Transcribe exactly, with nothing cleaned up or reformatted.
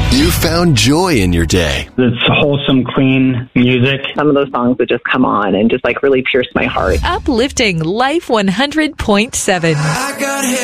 You found joy in your day. It's wholesome, clean music. Some of those songs would just come on and just like really pierce my heart. Uplifting Life one hundred point seven.